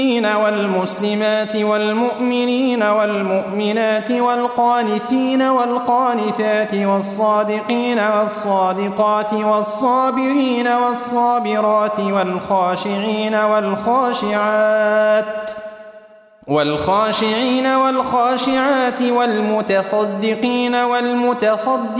والمسلمات والمؤمنين والمؤمنات والقانتين والقانتات والصادقين والصادقات والصابرين والصابرات والخاشعين والخاشعات والمتصدقين والمتصدقات